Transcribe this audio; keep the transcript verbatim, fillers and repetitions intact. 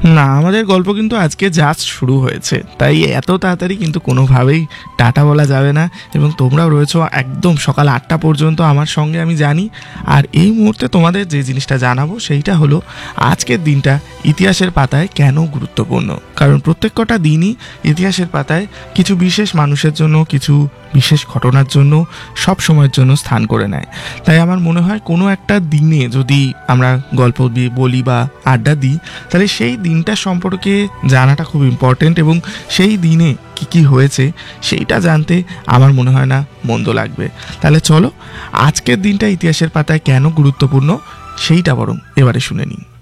না, আমাদের গল্প কিন্তু আজকে জাস্ট শুরু হয়েছে, তাই এত তাড়াতাড়ি কিন্তু কোনোভাবেই টাটা বলা যাবে না। এবং তোমরাও রয়েছো একদম সকাল আটটা পর্যন্ত আমার সঙ্গে, আমি জানি। আর এই মুহূর্তে তোমাদের যে জিনিসটা জানাবো সেইটা হলো আজকের দিনটা ইতিহাসের পাতায় কেন গুরুত্বপূর্ণ। কারণ প্রত্যেক কটা দিনই ইতিহাসের পাতায় কিছু বিশেষ মানুষের জন্য, কিছু বিশেষ ঘটনার জন্য, সব সময়ের জন্য স্থান করে নেয়। তাই আমার মনে হয় কোনো একটা দিনে যদি আমরা গল্প বলি বা আড্ডা দিই, তাহলে সেই দিনটা সম্পর্কে জানাটা খুব ইম্পর্টেন্ট, এবং সেই দিনে কী কী হয়েছে সেইটা জানতে আমার মনে হয় না মন্দ লাগবে। তাহলে চলো আজকের দিনটা ইতিহাসের পাতায় কেন গুরুত্বপূর্ণ সেইটা বরং এবারে শুনে নিই।